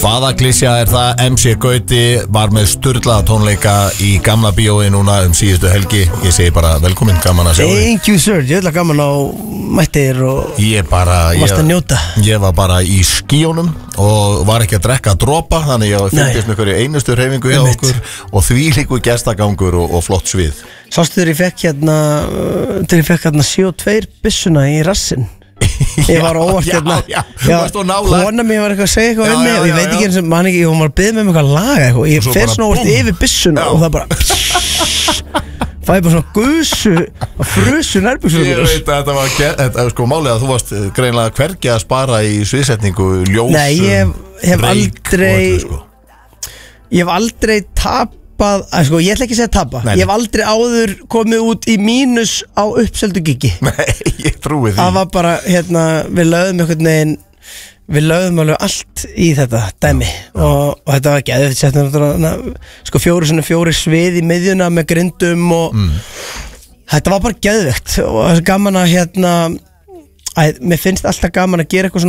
Hvaða klísja það? MC Gauti var með sturlaða tónleika í Gamla bíói núna síðustu helgi. Ég segi bara velkomin, gaman að sjá þig. Thank you sir, ég ætla gaman á mættir og varst að njóta. Ég var bara í skíunum og var ekki að drekka dropa, þannig ég fylgist með hverju einustu hreyfingu hjá okkur og þvílíku gestagangur og flott svið. Sástu þegar ég fekk hérna 72 byssuna í rassinn. Ég var óvart hérna. Kona mér var eitthvað að segja eitthvað um mig og ég veit ekki eins og man ekki, ég var að biðja með mig eitthvað laga eitthvað og ég fer svona óvart yfir byssuna og það bara fæði bara svona gusu og frusu nærbuxur. Ég veit að þetta var sko málið að þú varst greinilega hvergi að spara í sviðsetningu, ljósum. Nei, ég hef aldrei sko, ég ætla ekki að segja tapa. Ég hef aldrei áður komið út í mínus á uppseldu gigi. Nei, ég trúi því. Það var bara, við lögðum alveg allt í þetta dæmi og þetta var geðveikt. Settum sko 4x4 svið í miðjuna með grindum og þetta var bara geðveikt og það er gaman að mér finnst alltaf gaman að gera eitthvað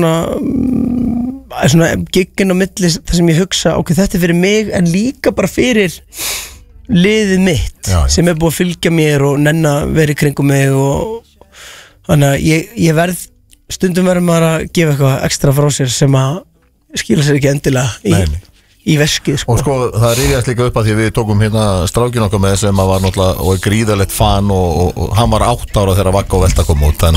svona gigginn á milli þar sem ég hugsa ok, þetta er fyrir mig en líka bara fyrir liðið mitt sem er búið að fylgja mér og nenna verið kringum mig og þannig að ég verð stundum verður maður að gefa eitthvað ekstra frá sér sem að skila sér ekki endilega í veskið sko. Og sko það rifjast líka upp að því við tókum hérna strákin okkar með sem að var náttúrulega og gríðalegt fan og hann var 8 ára þegar Vagga og Velta kom út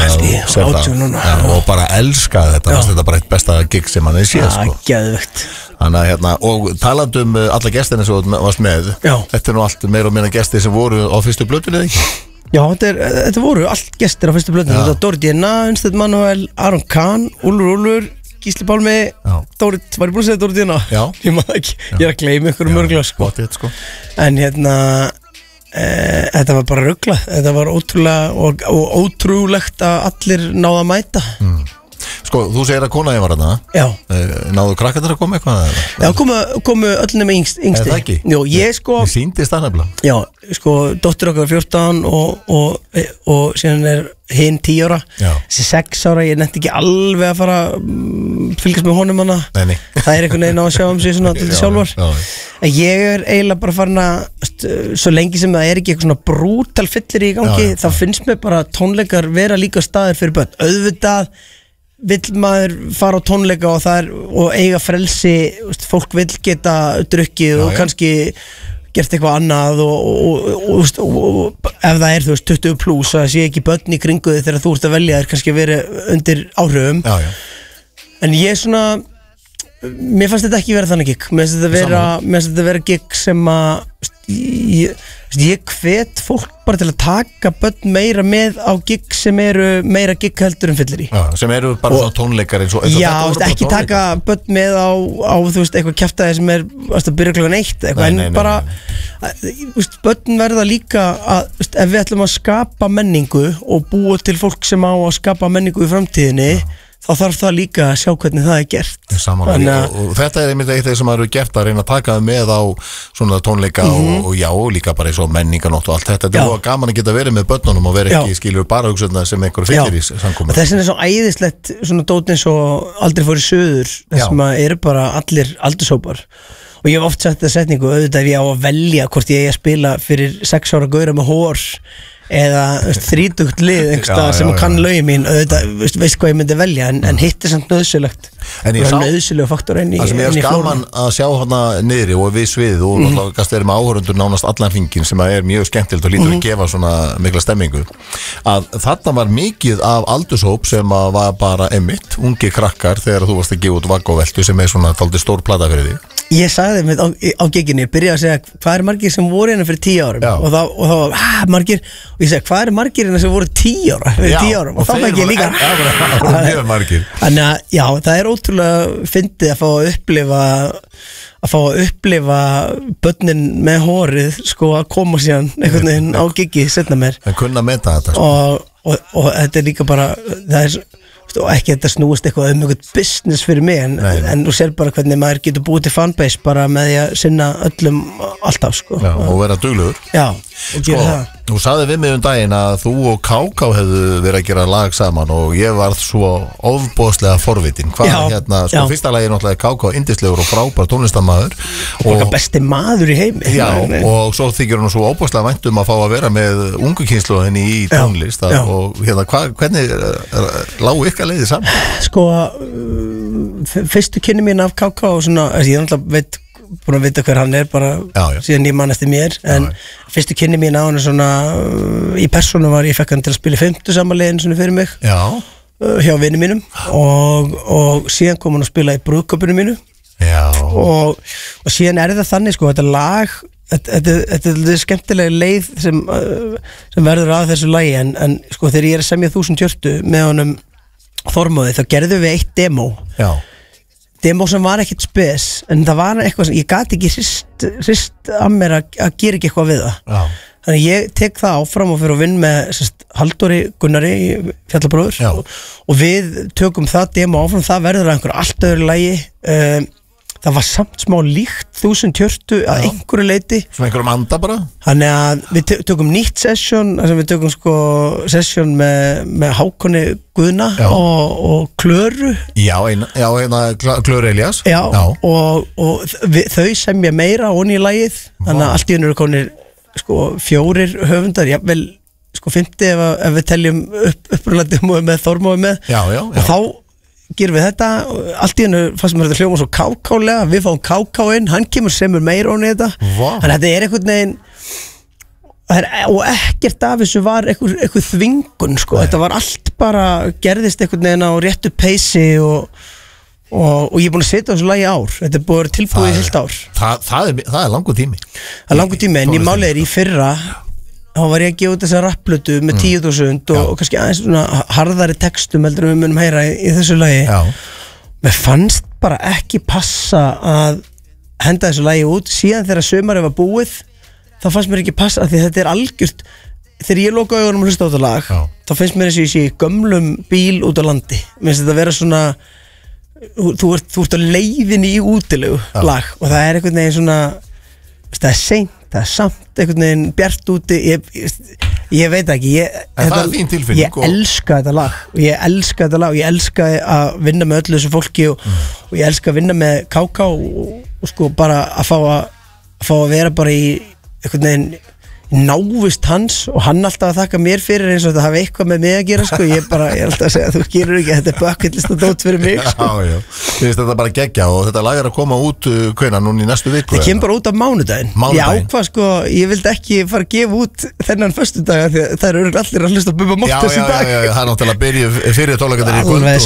og bara elskaði þetta bara eitt besta gig sem hann séð sko. Geðvegt. Þannig að og talandi alla gestina sem þú varst með þetta nú allt meira og minna gestir sem voru á fyrstu blötunni eða ekki? Já, þetta voru allt gestir á fyrstu blötunni. Þetta var Dóri Díana, Unstedt Manuel, Aron Kahn, Úlfur Gísli Pálmi, Dóri, var ég búin að segja Dóri Díana? Já. Ég maður ekki, ég er að gleyma ykkur mörglega sko. En þetta var bara ruglað, þetta var ótrúlega og ótrúlegt að allir náðu að mæta. Sko, þú segir að konaði var þarna. Já. Náðu krakkarnir að koma eitthvað? Já, komu öll nema yngsti. Það ekki? Jú, ég sko. Ég sýndist það nefnilega. Já, sko, dóttir okkar 14 og síðan er hinn 10 ára. Þessi 6 ára, ég nefndi ekki alveg að fara fylgjast með honum hana. Nei. Það er einhvern veginn á að sjá sig svona til sjálfar. En ég er eiginlega bara farin að svo lengi sem það er ekki eitthvað svona brútal fyllir í gangi, þá finnst mér bara tónleikar vera líka staðir fyrir börn. Auðvitað vill maður fara á tónleika og eiga frelsi, fólk vill geta drukkið og kannski gert eitthvað annað og ef það er 20 plus að sé ekki börn í kringu þig þegar þú ert að velja þér kannski verið undir áhrifum. En ég mér fannst þetta ekki vera þannig gig. Mér fannst þetta vera gig sem að ég hvet fólk bara til að taka börn meira með á gig sem eru meira gig heldur en fyllir í. Sem eru bara svona tónleikar eins og já, ekki taka börn með á eitthvað kjaftaði sem er að byrja klokkan 1 eitthvað, en bara börn verða líka að ef við ætlum að skapa menningu og búa til fólk sem á að skapa menningu í framtíðinni þá þarf það líka að sjá hvernig það er gert. Og þetta er einmitt eitt sem eru gert að reyna að taka með á svona tónleika og líka bara eins og menninganótt og allt þetta. Þetta er gaman að geta verið með börnunum og vera ekki skilur bara hugsaðna sem einhver fyllir í samkomið. Þessin er svo æðislegt svona dót eins og aldrei fór í söður þessum að eru bara allir aldurshópar og ég hef oft sagt þetta setningu auðvitað ef ég á að velja hvort ég að spila fyrir 6 ára gaura með hór eða 30 lið einhverstað sem kann lögin mín veist hvað ég myndi velja en hitt er samt nöðsynlegt nöðsynlega faktor inn í það sem ég er gaman að sjá hana niðri og við svið og náttúrulega gast verið með áhörundur nánast allan hringin sem er mjög skemmtilegt og lítur að gefa svona mikla stemmingu að þarna var mikið af aldurshóp sem var bara einmitt ungi krakkar þegar þú varst að gefa út Vagga og Veltu sem er svona dálítið stór plata fyrir því. Ég sagði þeim á giginni, byrjaði að segja hvað er margir sem voru hérna fyrir 10 árum og þá var margir og ég segi hvað er margir hérna sem voru 10 ára fyrir 10 árum og þá fæk ég líka þannig að já, það er ótrúlega fyndið að fá að upplifa börnin með hórið sko að koma síðan einhvern veginn á gigi setna mér en kunna meta þetta og þetta er líka bara það er og ekki þetta snúist eitthvað einhvern business fyrir mig en þú sér bara hvernig maður getur búið til fanbase bara með því að sinna öllum alltaf sko. Já, og vera duglegur. Já og gera það. Þú sagði við mig daginn að þú og Káká hefðu verið að gera lag saman og ég varð svo ofboðslega forvitin. Fyrsta lagi náttúrulega Káká yndislegur og frábær tónlistarmaður og besti maður í heimi. Já, og svo þykir hann svo ofboðslega vænt að fá að vera með ungu kynslóðinni í tónlist og hvernig lágu ykkar leiðið saman? Sko, fyrstu kynni mín af Káká og svona, ég náttúrulega búin að vita hver hann bara síðan ég man eftir mér en fyrstu kynni mín á hann svona í persónu var ég fekk hann til að spila 50 samanlegin svona fyrir mig hjá vinum mínum og síðan kom hann að spila í brúðkaupinu mínu og síðan það þannig sko, þetta lag þetta er skemmtilega leið sem verður að þessu lagi en sko þegar ég að semja 1000 hjörtu með honum Þormóði þá gerðum við eitt demo sem var ekkert spes en það var eitthvað sem ég gati ekki hrist að mér að gera ekki eitthvað við það þannig ég tek það áfram og fyrir að vinna með Halldóri Gunnari Fjallabróður og við tökum það demo áfram, það verður að einhverju allt öðru lagi það var samt smá líkt 1000 hjörtu að einhverju leiti svona einhverjum anda bara þannig að við tökum nýtt session við tökum sko session með Hákoni Guðna og Klöru Klöru Elias og þau semja meira onni í lagið þannig að allt í hennu eru konir sko 4 höfundar jafnvel sko 50 ef við teljum uppröðlega með Þormóði með og þá gerum við þetta allt í hennu fannst mér þetta hljóma svo kákálega við fáum Káká inn, hann kemur semur meira onni þetta þannig að þetta er einhvern veginn og ekkert af þessu var eitthvað þvingun sko. Þetta var allt bara gerðist einhvern veginn á réttu peysi og ég er búin að setja á þessu lagi ár þetta er búin að vera tilbúið í heilt ár það er langur tími en ég málega í fyrra þá var ég að gefa út þessa rapplötu með 10.000 og kannski aðeins svona harðari textum heldur við munum heyra í þessu lagi mér fannst bara ekki passa að henda þessu lagi út síðan þegar sömarið var búið þá fannst mér ekki passa að því þetta er algjört þegar ég loka augunum og hlusta á þetta lag þá finnst mér þessi í gömlum bíl út á landi mér finnst þetta að vera svona þú ert á leiðinni í útilegu lag og það er einhvern veginn svona það er seint, það er samt einhvern veginn bjart úti ég veit ekki ég elska þetta lag og ég elska að vinna með öllu þessu fólki og ég elska að vinna með Káká og sko bara að fá að vera bara í einhvern veginn návist hans og hann alltaf að þakka mér fyrir eins og þetta hafi eitthvað með mig að gera sko. ég er alltaf að segja að þú gerur ekki þetta er bucket list og dót fyrir mig sko. Já. Ég finnst þetta bara geggja og þetta lag er að koma út hvenær núna í næstu viku það kemur bara út á mánudaginn ég ákvað sko, ég vildi ekki fara að gefa út þennan föstudag því það eru allir að hlusta Bubba Morthens í dag það er náttúrulega að byrja fyrir tónleikarnir í kvöld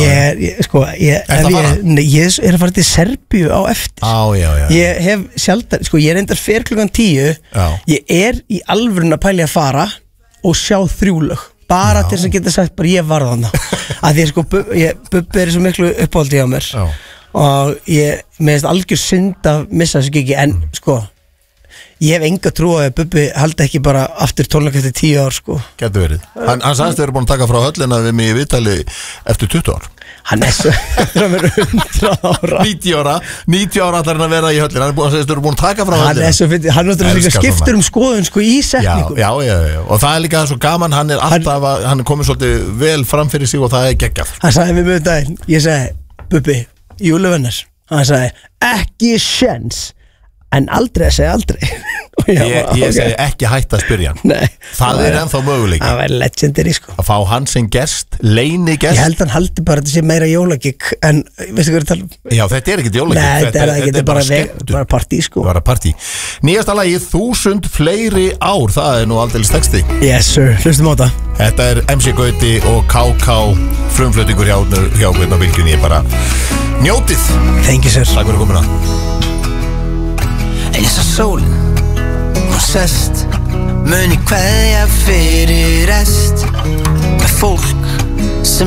ég er að fara til Serbíu á eftir ég hef sjaldan, sko ég er endar fer klukkan 10 ég er í alvörun að pæli að fara og sjá 3 lög bara til þess að geta sagt bara ég varð þarna að því sko Bubbi er svo miklu uppáldi á mér og ég meðist algjör synd að missa þessu gigi en sko ég hef enga trú að Bubbi haldi ekki bara aftur tónleika eftir 10 ár sko getur verið, hann sagðist þau eru búin að taka frá höllina við mig í viðtali eftir 20 ár hann er svo 100 ára 90 ára allar hann að vera í höllina hann er búin að segja þau eru búin að taka frá höllina hann er svo fyndið, hann er líka skiptur skoðun sko í setningu já, og það er líka svo gaman hann er alltaf hann er komið svolítið vel fram fyrir sig og það er geggjað hann sagði við mjög daginn, ég sagði Bubbi, júluvennar hann sagði, ekki sjens en aldrei að segja aldrei ég segi ekki hægt að spyrja hann það er ennþá möguleiki það var legendary sko að fá hann sem gest, leyni gest ég held hann haldi bara að þetta sé meira jólagigg en veistu hvað ég tala um já þetta er ekkert jólagigg þetta er bara partí sko nýjasta lagið 1000 fleiri ár það er nú aldeilis texti yes sir, hlustum á þetta er MC Gauti og Káká frumflutningur hjá Guðna Bylgjunni ég bara njótið thank you sir takk fyrir komuna eins og sólin hún sest muni kveðja fyrir rest með fólk sem